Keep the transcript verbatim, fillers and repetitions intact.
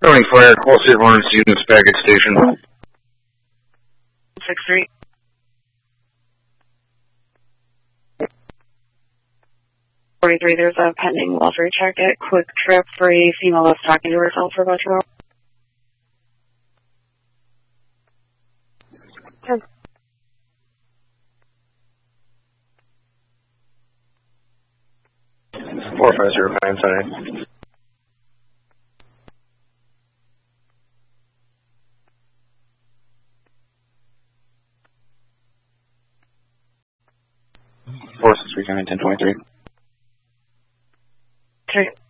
Tony Fire, call Saint Lawrence Units Baggage Station. six three. forty-three, there's a pending welfare check at Quick Trip for a female that's talking to herself for about two hours. ten. four five zero nine, sorry. four six three nine ten twenty three. Three.